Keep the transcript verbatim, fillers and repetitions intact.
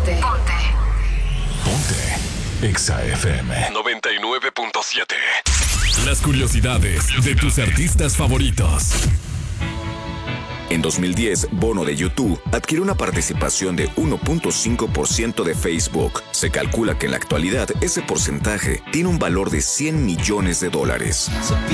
Ponte. Ponte. Ponte. Exa F M noventa y nueve punto siete. Las curiosidades de tus artistas favoritos. En dos mil diez, Bono de YouTube adquirió una participación de uno punto cinco por ciento de Facebook. Se calcula que en la actualidad ese porcentaje tiene un valor de cien millones de dólares.